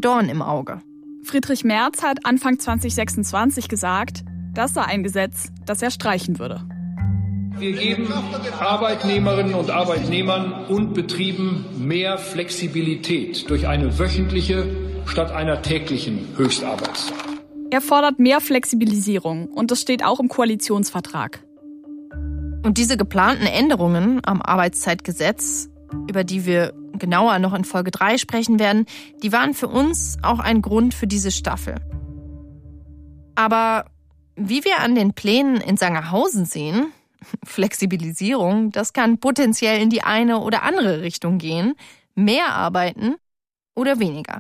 Dorn im Auge. Friedrich Merz hat Anfang 2026 gesagt, das sei ein Gesetz, das er streichen würde. Wir geben Arbeitnehmerinnen und Arbeitnehmern und Betrieben mehr Flexibilität durch eine wöchentliche statt einer täglichen Höchstarbeitszeit. Er fordert mehr Flexibilisierung und das steht auch im Koalitionsvertrag. Und diese geplanten Änderungen am Arbeitszeitgesetz, über die wir genauer noch in Folge 3 sprechen werden, die waren für uns auch ein Grund für diese Staffel. Aber wie wir an den Plänen in Sangerhausen sehen, Flexibilisierung, das kann potenziell in die eine oder andere Richtung gehen, mehr arbeiten oder weniger.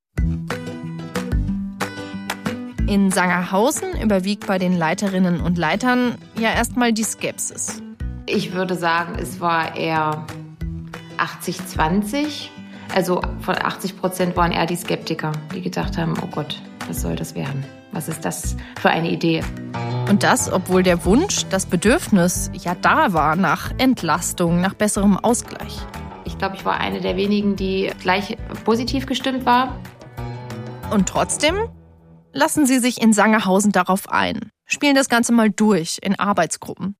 In Sangerhausen überwiegt bei den Leiterinnen und Leitern ja erstmal die Skepsis. Ich würde sagen, es war eher 80-20. Also von 80% waren eher die Skeptiker, die gedacht haben, oh Gott, was soll das werden? Was ist das für eine Idee? Und das, obwohl der Wunsch, das Bedürfnis ja da war nach Entlastung, nach besserem Ausgleich. Ich glaube, ich war eine der wenigen, die gleich positiv gestimmt war. Und trotzdem lassen sie sich in Sangerhausen darauf ein, spielen das Ganze mal durch in Arbeitsgruppen.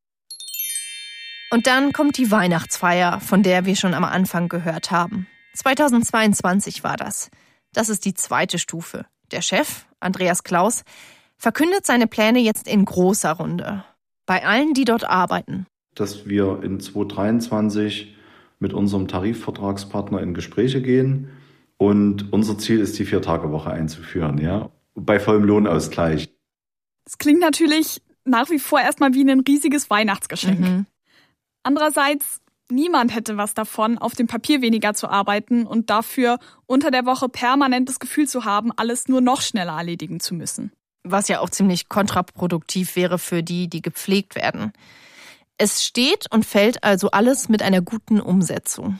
Und dann kommt die Weihnachtsfeier, von der wir schon am Anfang gehört haben. 2022 war das. Das ist die zweite Stufe. Der Chef, Andreas Klaus, verkündet seine Pläne jetzt in großer Runde. Bei allen, die dort arbeiten. Dass wir in 2023 mit unserem Tarifvertragspartner in Gespräche gehen. Und unser Ziel ist, die 4-Tage-Woche einzuführen, ja, bei vollem Lohnausgleich. Das klingt natürlich nach wie vor erstmal wie ein riesiges Weihnachtsgeschenk. Andererseits, niemand hätte was davon, auf dem Papier weniger zu arbeiten und dafür unter der Woche permanent das Gefühl zu haben, alles nur noch schneller erledigen zu müssen. Was ja auch ziemlich kontraproduktiv wäre für die, die gepflegt werden. Es steht und fällt also alles mit einer guten Umsetzung.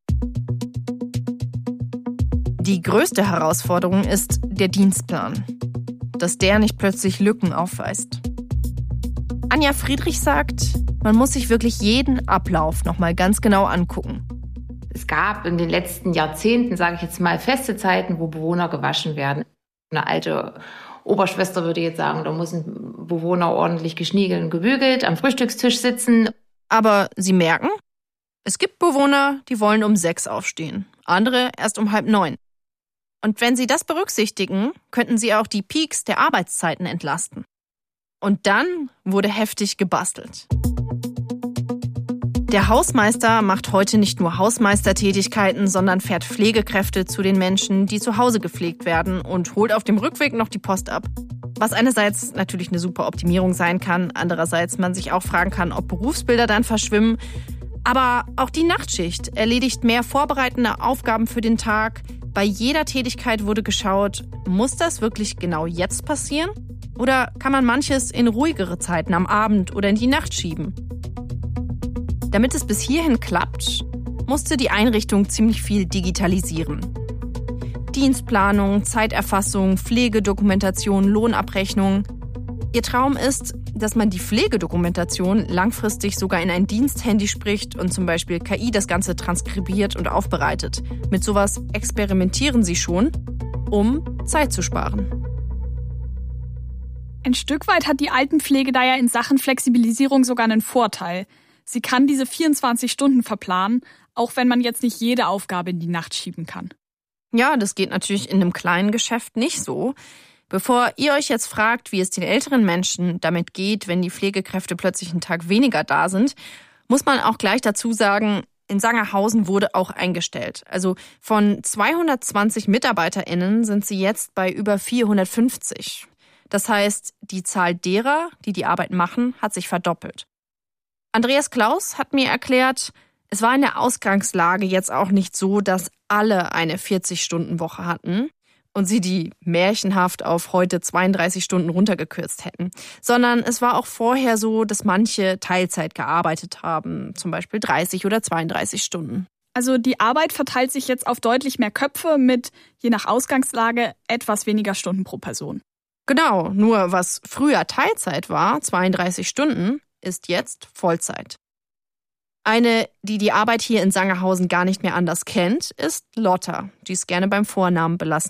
Die größte Herausforderung ist der Dienstplan, dass der nicht plötzlich Lücken aufweist. Anja Friedrich sagt, man muss sich wirklich jeden Ablauf nochmal ganz genau angucken. Es gab in den letzten Jahrzehnten, sage ich jetzt mal, feste Zeiten, wo Bewohner gewaschen werden. Eine alte Oberschwester würde jetzt sagen, da muss ein Bewohner ordentlich geschniegelt und gebügelt am Frühstückstisch sitzen. Aber Sie merken, es gibt Bewohner, die wollen um 6 aufstehen, andere erst um 8:30. Und wenn Sie das berücksichtigen, könnten Sie auch die Peaks der Arbeitszeiten entlasten. Und dann wurde heftig gebastelt. Der Hausmeister macht heute nicht nur Hausmeistertätigkeiten, sondern fährt Pflegekräfte zu den Menschen, die zu Hause gepflegt werden und holt auf dem Rückweg noch die Post ab. Was einerseits natürlich eine super Optimierung sein kann, andererseits man sich auch fragen kann, ob Berufsbilder dann verschwimmen. Aber auch die Nachtschicht erledigt mehr vorbereitende Aufgaben für den Tag. Bei jeder Tätigkeit wurde geschaut, muss das wirklich genau jetzt passieren? Oder kann man manches in ruhigere Zeiten am Abend oder in die Nacht schieben? Damit es bis hierhin klappt, musste die Einrichtung ziemlich viel digitalisieren. Dienstplanung, Zeiterfassung, Pflegedokumentation, Lohnabrechnung. Ihr Traum ist, dass man die Pflegedokumentation langfristig sogar in ein Diensthandy spricht und zum Beispiel KI das Ganze transkribiert und aufbereitet. Mit sowas experimentieren sie schon, um Zeit zu sparen. Ein Stück weit hat die Altenpflege da ja in Sachen Flexibilisierung sogar einen Vorteil. Sie kann diese 24 Stunden verplanen, auch wenn man jetzt nicht jede Aufgabe in die Nacht schieben kann. Ja, das geht natürlich in einem kleinen Geschäft nicht so. Bevor ihr euch jetzt fragt, wie es den älteren Menschen damit geht, wenn die Pflegekräfte plötzlich einen Tag weniger da sind, muss man auch gleich dazu sagen, in Sangerhausen wurde auch eingestellt. Also von 220 MitarbeiterInnen sind sie jetzt bei über 450. Das heißt, die Zahl derer, die die Arbeit machen, hat sich verdoppelt. Andreas Klaus hat mir erklärt, es war in der Ausgangslage jetzt auch nicht so, dass alle eine 40-Stunden-Woche hatten und sie die märchenhaft auf heute 32 Stunden runtergekürzt hätten, sondern es war auch vorher so, dass manche Teilzeit gearbeitet haben, zum Beispiel 30 oder 32 Stunden. Also die Arbeit verteilt sich jetzt auf deutlich mehr Köpfe mit, je nach Ausgangslage, etwas weniger Stunden pro Person. Genau, nur was früher Teilzeit war, 32 Stunden, ist jetzt Vollzeit. Eine, die die Arbeit hier in Sangerhausen gar nicht mehr anders kennt, ist Lotta, die es gerne beim Vornamen belassen